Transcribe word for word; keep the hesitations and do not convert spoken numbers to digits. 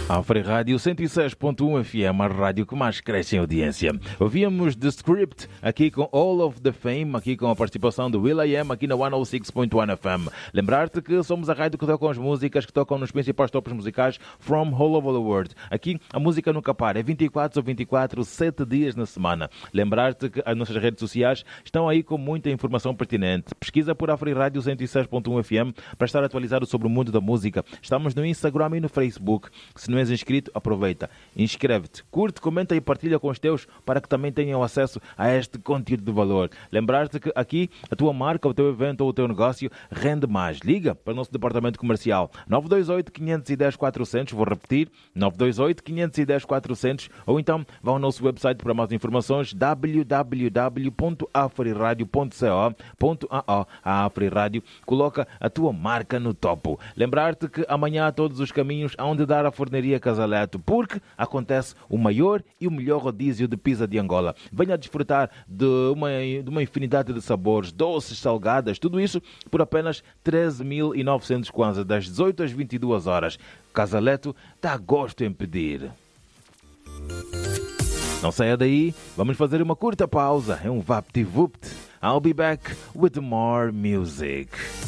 A Free Rádio cento e seis ponto um F M, a rádio que mais cresce em audiência. Ouvíamos The Script aqui com All of the Fame, aqui com a participação do will.i.am aqui na cento e seis ponto um F M. Lembrar-te que somos a rádio que toca as músicas que tocam nos principais tops musicais from all over the world. Aqui a música nunca para, é vinte e quatro sobre vinte e quatro, sete dias na semana. Lembrar-te que as nossas redes sociais estão aí com muita informação pertinente. Pesquisa por a Free Rádio cento e seis ponto um F M para estar atualizado sobre o mundo da música. Estamos no Instagram e no Facebook. Se não és inscrito, aproveita. Inscreve-te, curte, comenta e partilha com os teus para que também tenham acesso a este conteúdo de valor. Lembrar-te que aqui a tua marca, o teu evento ou o teu negócio rende mais. Liga para o nosso departamento comercial nove dois oito, cinco um zero, quatro zero zero, vou repetir, nove dois oito, cinco um zero, quatro zero zero, ou então vá ao nosso website para mais informações w w w ponto afriradio ponto co ponto a o. A Afri Rádio coloca a tua marca no topo. Lembrar-te que amanhã todos os caminhos hão de dar à forneria Casaleto, porque acontece o maior e o melhor rodízio de pizza de Angola. Venha desfrutar de uma, de uma infinidade de sabores, doces, salgadas, tudo isso por apenas treze mil e novecentos kwanza, das dezoito às vinte e duas horas. Casaleto dá gosto em pedir. Não saia daí, vamos fazer uma curta pausa. É um vapt-vupt. I'll be back with more music.